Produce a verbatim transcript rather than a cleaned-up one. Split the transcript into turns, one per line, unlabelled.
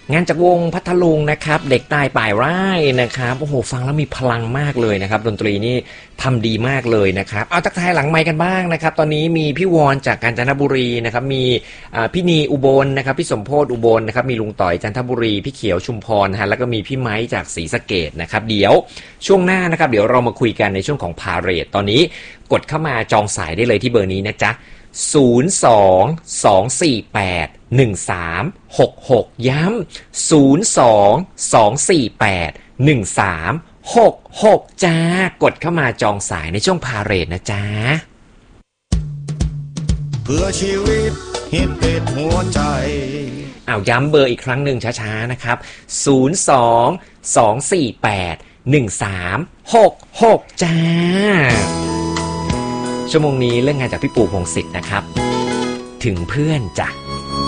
งานจากวงพัทลุงนะครับเด็กใต้ป่ายไร่นะครับโอ้โหฟังแล้วมีพลังมากเลยนะครับดนตรีนี่ทำดีมากเลยนะครับเอาทักทายหลังไมค์กันบ้างนะครับตอนนี้มีพี่วอนจากกาญจนบุรีนะครับมีพี่นีอุบลนะครับพี่สมโพธิ์อุบลนะครับมีลุงต่อยจันทบุรีพี่เขียวชุมพรฮะแล้วก็มีพี่ไม้จากศรีสะเกษนะครับเดี๋ยวช่วงหน้านะครับเดี๋ยวเรามาคุยกันในช่วงของพาเรดตอนนี้กดเข้ามาจองสายได้เลยที่เบอร์นี้นะจ๊ะศูนย์ สอง สอง สี่ แปด หนึ่ง สาม หก หกย้ำศูนย์ สอง สอง สี่ แปด หนึ่ง สาม หก หกจ้ากดเข้ามาจองสายในช่วงพาเรดนะจ๊ะ
เพื่อชีวิตฮิตติดหัวใจ
อ้าวย้ำเบอร์อีกครั้งหนึ่งช้าๆนะครับศูนย์ สอง สอง สี่ แปด หนึ่ง สาม หก หกจ้าชั่วโมงนี้เรื่องงานจากพี่ปู่พงษ์สิทธิ์นะครับถึงเพื่อนจ้ะ